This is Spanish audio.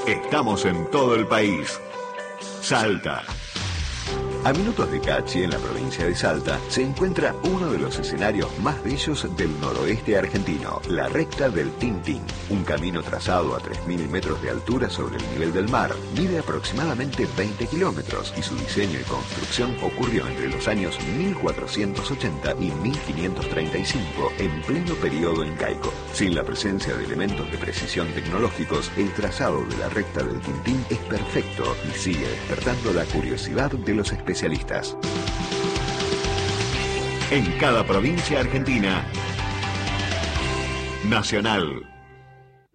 Estamos en todo el país. Salta. A minutos de Cachi, en la provincia de Salta, se encuentra uno de los escenarios más bellos del noroeste argentino, la Recta del Tintín. Un camino trazado a 3.000 metros de altura sobre el nivel del mar, mide aproximadamente 20 kilómetros y su diseño y construcción ocurrió entre los años 1480 y 1535, en pleno periodo incaico. Sin la presencia de elementos de precisión tecnológicos, el trazado de la Recta del Tintín es perfecto y sigue despertando la curiosidad de los espectadores. Especialistas. En cada provincia argentina. Nacional.